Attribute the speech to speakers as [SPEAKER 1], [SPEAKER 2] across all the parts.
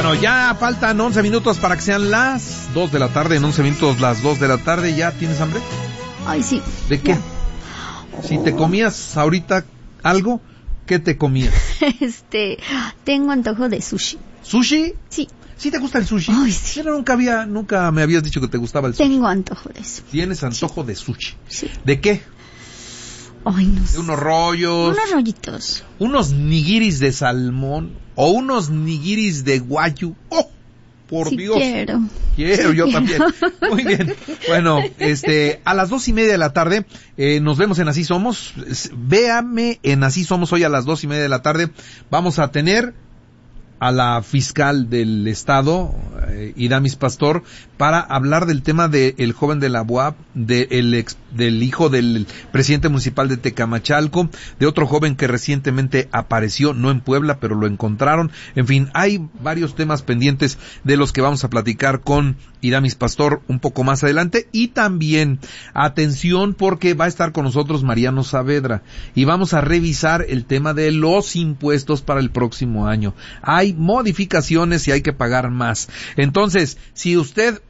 [SPEAKER 1] Bueno, ya faltan 11 minutos para que sean las 2 de la tarde. En 11 minutos las 2 de la tarde. ¿Ya tienes hambre?
[SPEAKER 2] Ay, sí.
[SPEAKER 1] ¿De qué? Si te comías ahorita algo, ¿qué te comías?
[SPEAKER 2] Tengo antojo de sushi.
[SPEAKER 1] ¿Sushi?
[SPEAKER 2] Sí.
[SPEAKER 1] ¿Sí te gusta el sushi?
[SPEAKER 2] Ay, sí.
[SPEAKER 1] Pero nunca me habías dicho que te gustaba el sushi.
[SPEAKER 2] Tengo antojo de eso.
[SPEAKER 1] ¿Tienes antojo de sushi?
[SPEAKER 2] Sí.
[SPEAKER 1] ¿De qué?
[SPEAKER 2] Ay, no sé.
[SPEAKER 1] ¿De unos rollos?
[SPEAKER 2] Unos rollitos.
[SPEAKER 1] ¿Unos nigiris de salmón? ¿O unos nigiris de guayu? ¡Oh! Por
[SPEAKER 2] sí,
[SPEAKER 1] Dios.
[SPEAKER 2] Quiero,
[SPEAKER 1] yo también. Muy bien. Bueno, a las 2:30 de la tarde, nos vemos en Así Somos. Véame en Así Somos hoy a las 2:30 de la tarde. Vamos a tener a la fiscal del estado, Idamis Pastor, para hablar del tema del joven de la UAP, del hijo del presidente municipal de Tecamachalco, de otro joven que recientemente apareció, no en Puebla, pero lo encontraron. En fin, hay varios temas pendientes de los que vamos a platicar con Idamis Pastor un poco más adelante. Y también, atención, porque va a estar con nosotros Mariano Saavedra y vamos a revisar el tema de los impuestos para el próximo año. Hay modificaciones y hay que pagar más. Entonces, si usted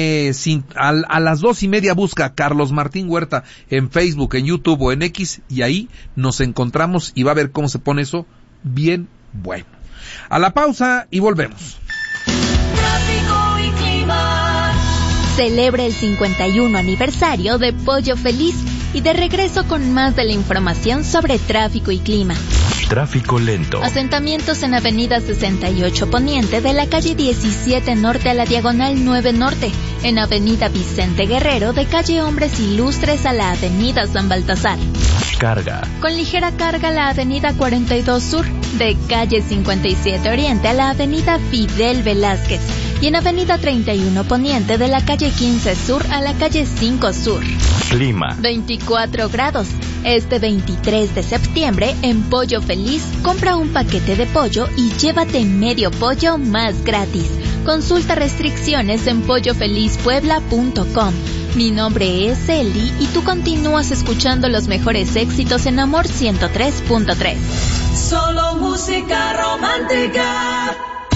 [SPEAKER 1] a las 2:30 busca Carlos Martín Huerta en Facebook, en YouTube o en X, y ahí nos encontramos y va a ver cómo se pone eso bien bueno. A la pausa y volvemos.
[SPEAKER 3] Tráfico y clima.
[SPEAKER 4] Celebra el 51 aniversario de Pollo Feliz y de regreso con más de la información sobre tráfico y clima.
[SPEAKER 5] Tráfico lento.
[SPEAKER 4] Asentamientos en Avenida 68 Poniente de la calle 17 Norte a la Diagonal 9 Norte. En Avenida Vicente Guerrero de calle Hombres Ilustres a la Avenida San Baltasar.
[SPEAKER 5] Carga.
[SPEAKER 4] Con ligera carga la Avenida 42 Sur. De calle 57 Oriente a la Avenida Fidel Velázquez. Y en Avenida 31 Poniente de la calle 15 Sur a la calle 5 Sur.
[SPEAKER 5] Clima.
[SPEAKER 4] 24 grados. Este 23 de septiembre, en Pollo Feliz, compra un paquete de pollo y llévate medio pollo más gratis. Consulta restricciones en pollofelizpuebla.com. Mi nombre es Eli y tú continúas escuchando los mejores éxitos en Amor 103.3.
[SPEAKER 3] Solo música romántica.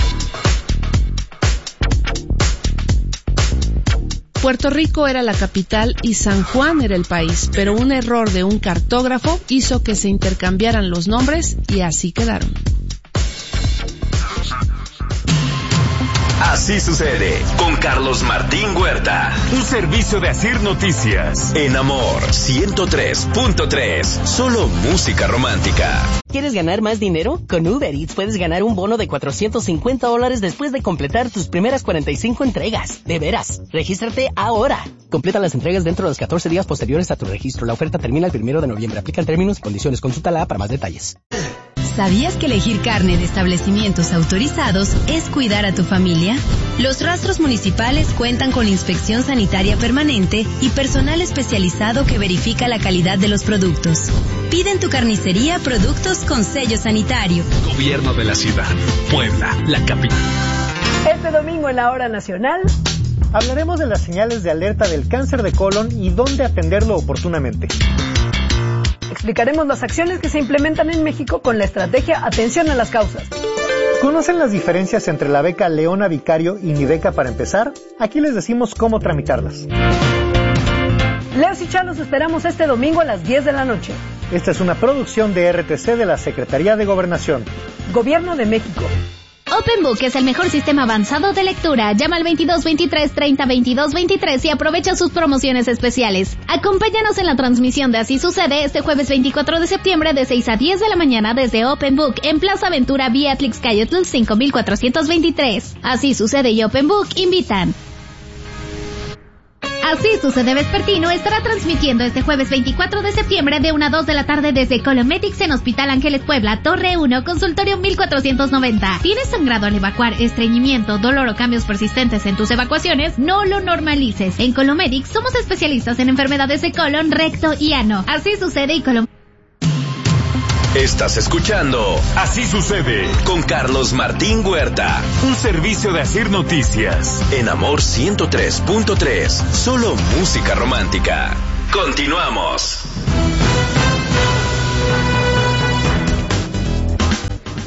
[SPEAKER 6] Puerto Rico era la capital y San Juan era el país, pero un error de un cartógrafo hizo que se intercambiaran los nombres y así quedaron.
[SPEAKER 5] Así sucede con Carlos Martín Huerta. Un servicio de Asir Noticias. En Amor 103.3. Solo música romántica.
[SPEAKER 7] ¿Quieres ganar más dinero? Con Uber Eats puedes ganar un bono de $450 después de completar tus primeras 45 entregas. De veras, regístrate ahora. Completa las entregas dentro de los 14 días posteriores a tu registro. La oferta termina el 1 de noviembre. Aplican términos y condiciones. Consúltala para más detalles.
[SPEAKER 8] ¿Sabías que elegir carne de establecimientos autorizados es cuidar a tu familia? Los rastros municipales cuentan con inspección sanitaria permanente y personal especializado que verifica la calidad de los productos. Pide en tu carnicería productos con sello sanitario.
[SPEAKER 5] Gobierno de la ciudad. Puebla, la capital.
[SPEAKER 9] Este domingo en la Hora Nacional hablaremos de las señales de alerta del cáncer de colon y dónde atenderlo oportunamente. Explicaremos las acciones que se implementan en México con la estrategia Atención a las Causas. ¿Conocen las diferencias entre la beca Leona Vicario y Mi Beca para Empezar? Aquí les decimos cómo tramitarlas. Leos y Chá los esperamos este domingo a las 10 de la noche. Esta es una producción de RTC de la Secretaría de Gobernación. Gobierno de México.
[SPEAKER 10] OpenBook es el mejor sistema avanzado de lectura. Llama al 2223-30-2223 y aprovecha sus promociones especiales. Acompáñanos en la transmisión de Así Sucede este jueves 24 de septiembre de 6 a 10 de la mañana desde OpenBook en Plaza Aventura Beatrix Cayetl 5423. Así Sucede y OpenBook invitan. Así Sucede Vespertino estará transmitiendo este jueves 24 de septiembre de 1 a 2 de la tarde desde Colometics en Hospital Ángeles Puebla, Torre 1, consultorio 1490. ¿Tienes sangrado al evacuar, estreñimiento, dolor o cambios persistentes en tus evacuaciones? No lo normalices. En Colometics somos especialistas en enfermedades de colon, recto y ano. Así Sucede y
[SPEAKER 5] Estás escuchando Así Sucede con Carlos Martín Huerta. Un servicio de Asir Noticias. En Amor 103.3. Solo música romántica. Continuamos.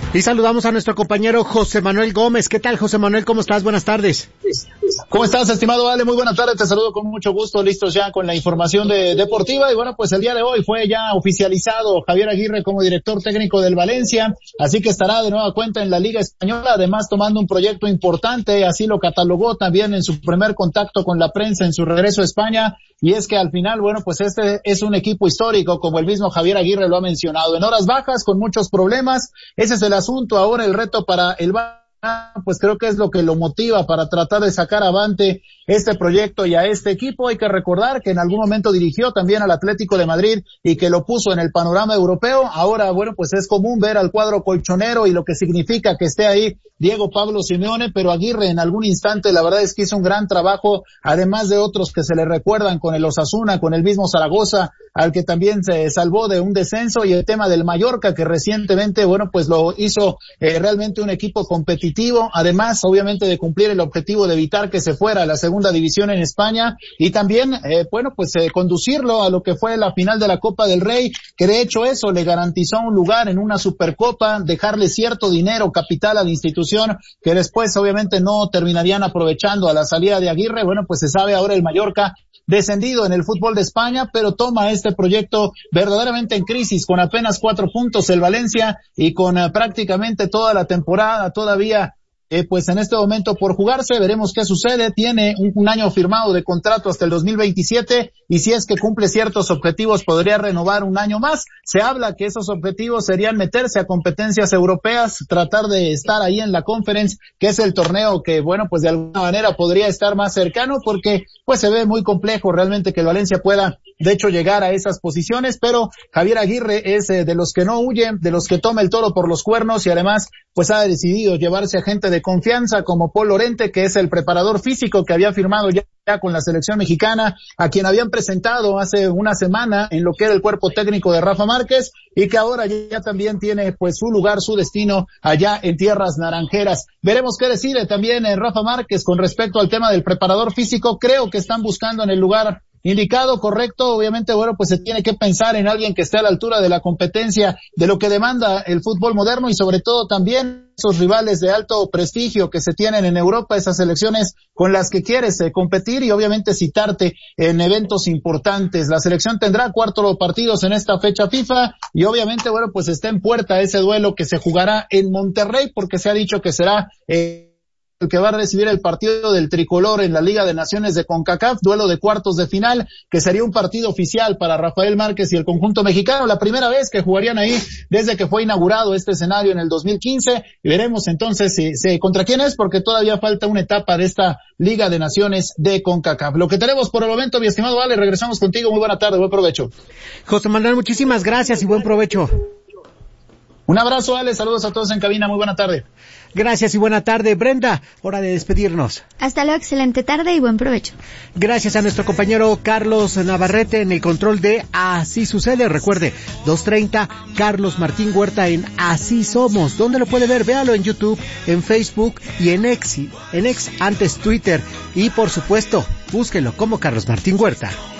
[SPEAKER 11] Y saludamos a nuestro compañero José Manuel Gómez. ¿Qué tal, José Manuel? ¿Cómo estás? Buenas tardes.
[SPEAKER 12] ¿Cómo estás, estimado Ale? Muy buenas tardes, te saludo con mucho gusto, listos ya con la información deportiva. Y bueno, pues el día de hoy fue ya oficializado Javier Aguirre como director técnico del Valencia, así que estará de nueva cuenta en la Liga Española, además tomando un proyecto importante, así lo catalogó también en su primer contacto con la prensa en su regreso a España. Y es que al final, bueno, pues este es un equipo histórico, como el mismo Javier Aguirre lo ha mencionado, en horas bajas, con muchos problemas. Ese es el asunto. Ahora el reto para el pues creo que es lo que lo motiva para tratar de sacar avante este proyecto y a este equipo. Hay que recordar que en algún momento dirigió también al Atlético de Madrid y que lo puso en el panorama europeo. Ahora, bueno, pues es común ver al cuadro colchonero y lo que significa que esté ahí Diego Pablo Simeone, pero Aguirre en algún instante la verdad es que hizo un gran trabajo, además de otros que se le recuerdan con el Osasuna, con el mismo Zaragoza, al que también se salvó de un descenso, y el tema del Mallorca, que recientemente, bueno, pues lo hizo realmente un equipo competitivo, además obviamente de cumplir el objetivo de evitar que se fuera a la segunda división en España, y también, bueno, pues conducirlo a lo que fue la final de la Copa del Rey, que de hecho eso le garantizó un lugar en una Supercopa, dejarle cierto dinero, capital a la institución, que después obviamente no terminarían aprovechando a la salida de Aguirre. Bueno, pues se sabe ahora el Mallorca descendido en el fútbol de España, pero toma este proyecto verdaderamente en crisis, con apenas 4 puntos el Valencia y con prácticamente toda la temporada todavía pues en este momento por jugarse. Veremos qué sucede. Tiene un año firmado de contrato hasta el 2027, y si es que cumple ciertos objetivos podría renovar un año más. Se habla que esos objetivos serían meterse a competencias europeas, tratar de estar ahí en la Conference, que es el torneo que, bueno, pues de alguna manera podría estar más cercano, porque pues se ve muy complejo realmente que el Valencia pueda de hecho llegar a esas posiciones. Pero Javier Aguirre es de los que no huyen, de los que toma el toro por los cuernos, y además pues ha decidido llevarse a gente de confianza como Paul Lorente, que es el preparador físico que había firmado ya con la selección mexicana, a quien habían presentado hace una semana en lo que era el cuerpo técnico de Rafa Márquez, y que ahora ya también tiene pues su lugar, su destino allá en tierras naranjeras. Veremos qué decide también Rafa Márquez con respecto al tema del preparador físico. Creo que están buscando en el lugar indicado, correcto. Obviamente, bueno, pues se tiene que pensar en alguien que esté a la altura de la competencia, de lo que demanda el fútbol moderno, y sobre todo también esos rivales de alto prestigio que se tienen en Europa, esas selecciones con las que quieres competir y obviamente citarte en eventos importantes. La selección tendrá 4 partidos en esta fecha FIFA, y obviamente, bueno, pues está en puerta ese duelo que se jugará en Monterrey, porque se ha dicho que será el que va a recibir el partido del tricolor en la Liga de Naciones de CONCACAF, duelo de cuartos de final, que sería un partido oficial para Rafael Márquez y el conjunto mexicano, la primera vez que jugarían ahí desde que fue inaugurado este escenario en el 2015, y veremos entonces si contra quién es, porque todavía falta una etapa de esta Liga de Naciones de CONCACAF. Lo que tenemos por el momento, mi estimado Ale, regresamos contigo, muy buena tarde, buen provecho.
[SPEAKER 11] José Manuel, muchísimas gracias y buen provecho.
[SPEAKER 12] Un abrazo, Ale, saludos a todos en cabina, muy buena tarde.
[SPEAKER 11] Gracias y buena tarde. Brenda, hora de despedirnos.
[SPEAKER 2] Hasta luego, excelente tarde y buen provecho.
[SPEAKER 11] Gracias a nuestro compañero Carlos Navarrete en el control de Así Sucede. Recuerde, 2:30, Carlos Martín Huerta en Así Somos. ¿Dónde lo puede ver? Véalo en YouTube, en Facebook y en X, antes Twitter. Y por supuesto, búsquelo como Carlos Martín Huerta.